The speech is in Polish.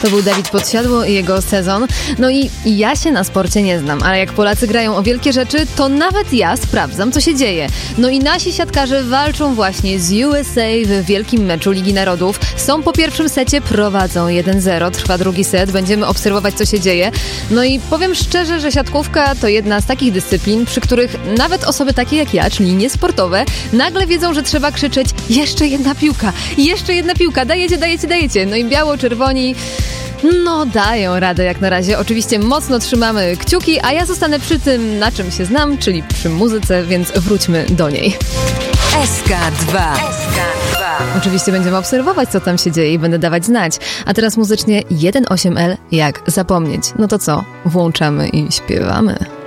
To był Dawid Podsiadło i jego Sezon. No i ja się na sporcie nie znam, ale jak Polacy grają o wielkie rzeczy, to nawet ja sprawdzam, co się dzieje. No i nasi siatkarze walczą właśnie z USA w wielkim meczu Ligi Narodów. Są po pierwszym secie, prowadzą 1-0, trwa drugi set, będziemy obserwować, co się dzieje. No i powiem szczerze, że siatkówka to jedna z takich dyscyplin, przy których nawet osoby takie jak ja, czyli niesportowe, nagle wiedzą, że trzeba krzyczeć: jeszcze jedna piłka, dajecie. No i biało-czerwoni dają radę jak na razie. Oczywiście mocno trzymamy kciuki, a ja zostanę przy tym, na czym się znam, czyli przy muzyce, więc wróćmy do niej. SK2. Oczywiście będziemy obserwować, co tam się dzieje i będę dawać znać. A teraz muzycznie 1.8L, jak zapomnieć. No to co? Włączamy i śpiewamy.